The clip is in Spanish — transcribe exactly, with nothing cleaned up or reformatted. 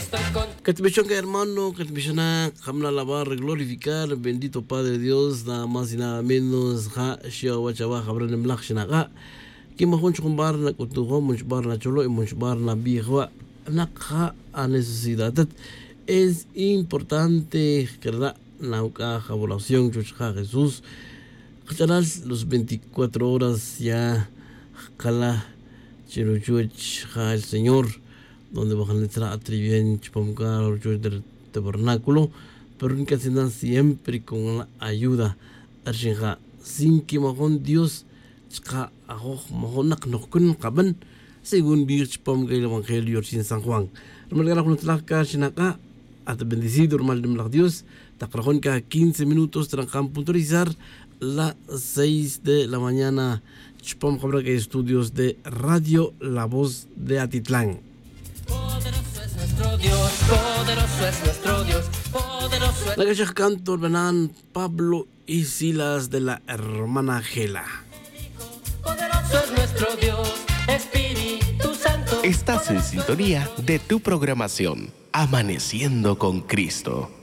Catibishon que hermano, Catibishona, Hamna alabar, glorificar, bendito Padre Dios, nada más y nada menos, Ha, Shia, Wachaba, Habran, Mlachshinaga, Kimahun Chumbar, Nakutuho, Munchbar, Nacholo, y Munchbar, Nabihua, Nakha, a necesidad. Es importante que la Nauka, Jabolación, Chuchha, Jesús, Charas, los veinticuatro horas ya, Kala, Chiruchuch, Ha, el Señor, donde bajan letra atribuyen chupamcar del tabernáculo, pero en que se dan siempre con la ayuda archenja sin que mahon Dios chka ajo mahon nak nokun kaban según bir chupam el evangelio sin San Juan. Remarcar con la cachinaka hasta bendecido normal de Dios takrajon ka quince minutos trancan puntualizar las seis de la mañana chupam cabra que estudios de Radio La Voz de Atitlán. Nuestro Dios, poderoso es nuestro Dios, poderoso es... La que canto Benan, Pablo y Silas de la hermana Gela. Poderoso es nuestro Dios, Espíritu Santo. Estás en sintonía de tu programación, Amaneciendo con Cristo.